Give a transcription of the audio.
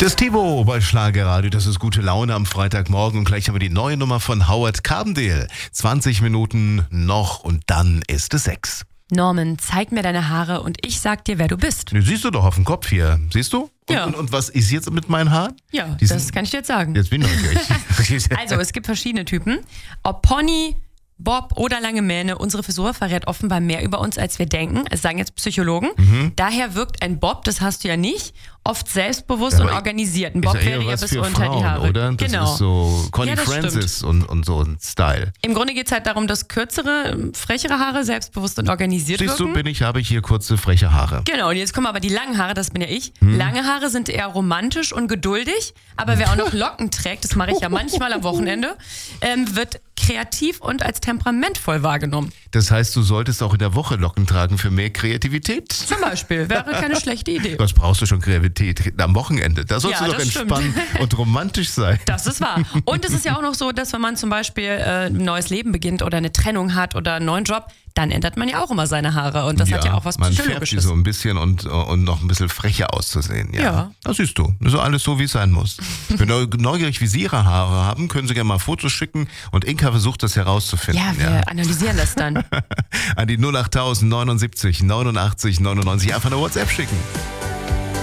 Das Tivo bei Schlagerradio, das ist gute Laune am Freitagmorgen und gleich haben wir die neue Nummer von Howard Carbendale. 20 Minuten noch und dann ist es 6. Norman, zeig mir deine Haare und ich sag dir, wer du bist. Ne, siehst du doch auf dem Kopf hier, siehst du? Ja. Und was ist jetzt mit meinen Haaren? Ja, Die das sind- kann ich dir jetzt sagen. Jetzt bin ich neugierig. Also, es gibt verschiedene Typen. Ob Pony, Bob oder lange Mähne, unsere Frisur verrät offenbar mehr über uns, als wir denken. Es sagen jetzt Psychologen. Daher wirkt ein Bob, das hast du ja nicht, oft selbstbewusst und organisiert. Ein Bob ist ja wäre eher ja was bis für unter Frauen, die Haare. oder? Das Genau. ist so Connie Ja, das Francis und so ein Style. Im Grunde geht es halt darum, dass kürzere, frechere Haare selbstbewusst und organisiert Siehst du, wirken. habe ich hier kurze, freche Haare. Genau, und jetzt kommen aber die langen Haare, das bin ja ich. Lange Haare sind eher romantisch und geduldig, aber wer auch noch Locken trägt, das mache ich ja manchmal am Wochenende, wird kreativ und als temperamentvoll wahrgenommen. Das heißt, du solltest auch in der Woche Locken tragen für mehr Kreativität? Zum Beispiel, wäre keine schlechte Idee. Was brauchst du schon Kreativität am Wochenende? Da sollst Ja, du doch das stimmt. entspannen und romantisch sein. Das ist wahr. Und es ist ja auch noch so, dass wenn man zum Beispiel ein neues Leben beginnt oder eine Trennung hat oder einen neuen Job, dann ändert man ja auch immer seine Haare. Und das hat ja auch was man färbt sie Psychologisches. so ein bisschen und noch ein bisschen frecher auszusehen. Ja. Ja. Das siehst du. Das ist alles so, wie es sein muss. Wenn du neugierig, wie Sie Ihre Haare haben, können Sie gerne mal Fotos schicken und Inka versucht das herauszufinden. Ja, wir analysieren das dann. An die 08000 79 89 99 einfach eine WhatsApp schicken.